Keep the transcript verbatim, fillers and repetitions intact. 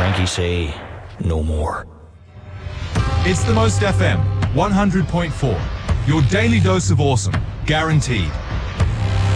Frankie say no more. It's the Most F M one hundred point four. Your daily dose of awesome, guaranteed.